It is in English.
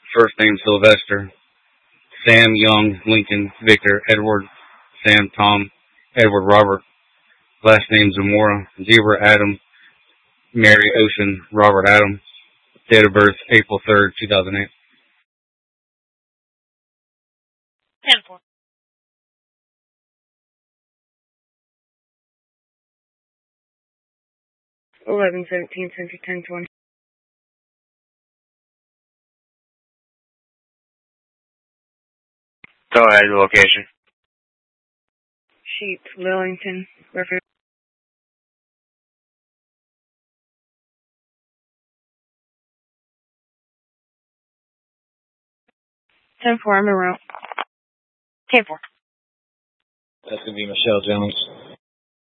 First name Sylvester. Sam Young Lincoln Victor Edward Sam Tom Edward Robert. Last name Zamora Zebra Adam Mary Ocean Robert Adam. Date of birth April 3rd, 2008. 10-4. 11/17, Century 10:20. Go ahead, location. Sheep, Lillington, reference. 10-4, I'm around. 10-4. That's going to be Michelle Jones.